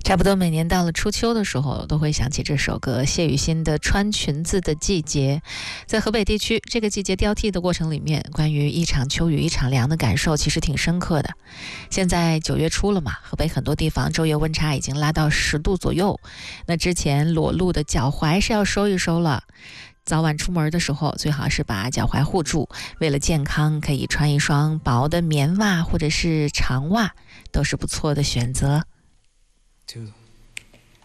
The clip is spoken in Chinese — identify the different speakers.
Speaker 1: 差不多每年到了初秋的时候，都会想起这首歌谢雨欣的《穿裙子的季节》。在河北地区，这个季节交替的过程里面，关于一场秋雨一场凉的感受其实挺深刻的。现在9月初了嘛，河北很多地方昼夜温差已经拉到10度左右，那之前裸露的脚踝是要收一收了。早晚出门的时候，最好是把脚踝护住，为了健康可以穿一双薄的棉袜或者是长袜，都是不错的选择。
Speaker 2: Two